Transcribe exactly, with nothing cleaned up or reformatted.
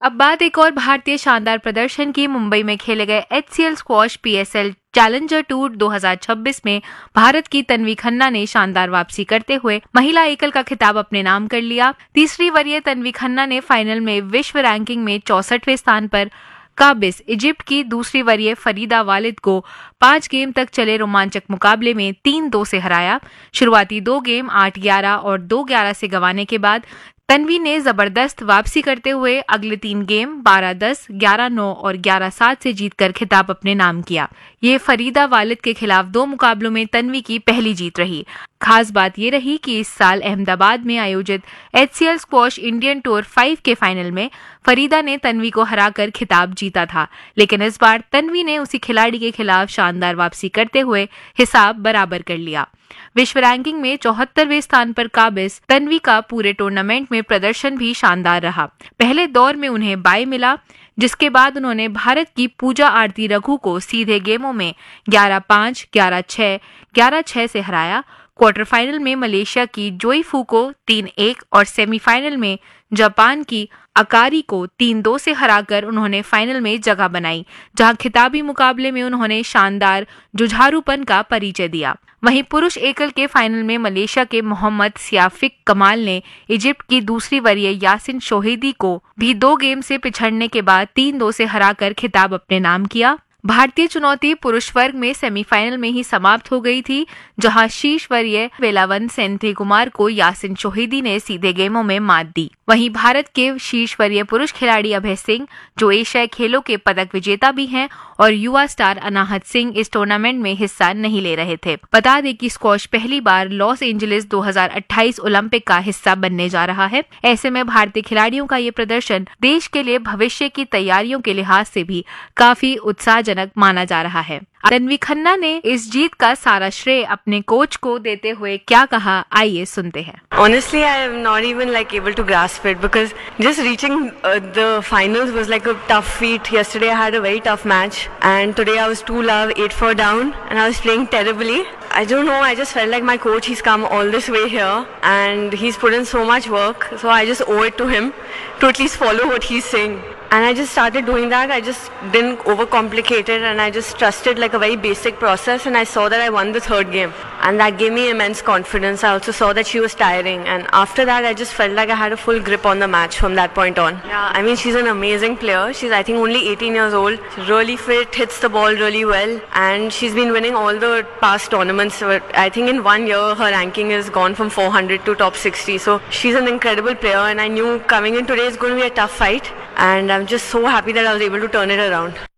अब बात एक और भारतीय शानदार प्रदर्शन की। मुंबई में खेले गए HCL squash PSL challenger tour दो हज़ार छब्बीस में भारत की तन्वी खन्ना ने शानदार वापसी करते हुए महिला एकल का खिताब अपने नाम कर लिया। तीसरी वरीय तन्वी खन्ना ने फाइनल में विश्व रैंकिंग में चौसठवें स्थान पर काबिज इजिप्ट की दूसरी वरीय फरीदा वालिद को पांच गेम तक चले रोमांचक मुकाबले में तीन दो से हराया। शुरुआती दो गेम आठ ग्यारह और दो ग्यारह से गंवाने के बाद तन्वी ने जबरदस्त वापसी करते हुए अगले तीन गेम बारह दस, ग्यारह नौ और ग्यारह सात से जीतकर खिताब अपने नाम किया। ये फरीदा वालिद के खिलाफ दो मुकाबलों में तन्वी की पहली जीत रही। खास बात ये रही कि इस साल अहमदाबाद में आयोजित HCL squash Indian tour five के फाइनल में फरीदा ने तन्वी को हराकर खिताब जीता था, लेकिन इस बार तन्वी ने उसी खिलाड़ी के खिलाफ शानदार वापसी करते हुए हिसाब बराबर कर लिया। विश्व रैंकिंग में चौहत्तरवें स्थान पर काबिज तन्वी का पूरे टूर्नामेंट में प्रदर्शन भी शानदार रहा। पहले दौर में उन्हें बाय मिला, जिसके बाद उन्होंने भारत की पूजा आरती रघु को सीधे गेमों में ग्यारह पाँच, ग्यारह छह, ग्यारह छह से हराया। क्वार्टर फाइनल में मलेशिया की जोई फू को तीन एक और सेमीफाइनल में जापान की अकारी को तीन दो से हराकर उन्होंने फाइनल में जगह बनाई, जहां खिताबी मुकाबले में उन्होंने शानदार जुझारूपन का परिचय दिया। वहीं पुरुष एकल के फाइनल में मलेशिया के मोहम्मद सियाफिक कमाल ने इजिप्ट की दूसरी वरीय यासिन शोहेदी को भी दो गेम से पिछड़ने के बाद तीन दो से हराकर खिताब अपने नाम किया। भारतीय चुनौती पुरुष वर्ग में सेमीफाइनल में ही समाप्त हो गई थी, जहां शीर्ष वरीय वेलावन सेंथे कुमार को यासिन शोहेदी ने सीधे गेमों में मात दी। वहीं भारत के शीर्ष वरीय पुरुष खिलाड़ी अभय सिंह, जो एशियाई खेलों के पदक विजेता भी हैं, और युवा स्टार अनाहत सिंह इस टूर्नामेंट में हिस्सा नहीं ले रहे थे। बता दें कि स्क्वॉश पहली बार लॉस एंजलिस दो हज़ार अट्ठाईस ओलंपिक का हिस्सा बनने जा रहा है। ऐसे में भारतीय खिलाड़ियों का ये प्रदर्शन देश के लिए भविष्य की तैयारियों के लिहाज से भी काफी उत्साहजनक माना जा रहा है। तन्वी खन्ना ने इस जीत का सारा श्रेय अपने कोच को देते हुए क्या कहा, आइए सुनते हैं। Honestly, I am not even like able to grasp it because just reaching uh, the finals was like a tough feat. Yesterday I had a very tough match and today I was two love, eight four down and I was playing terribly. I don't know, I just felt like my coach, he's come all this way here and he's put in so much work, so I just owe it to him to at least follow what he's saying. And I just started doing that. I just didn't overcomplicate it and I just trusted like a very basic process, and I saw that I won the third game and that gave me immense confidence. I also saw that she was tiring and after that I just felt like I had a full grip on the match from that point on. Yeah, I mean she's an amazing player. She's I think only eighteen years old. She's really fit, hits the ball really well and she's been winning all the past tournaments. I think in one year her ranking has gone from four hundred to top sixty. So she's an incredible player and I knew coming in today is going to be a tough fight and I'm just so happy that I was able to turn it around.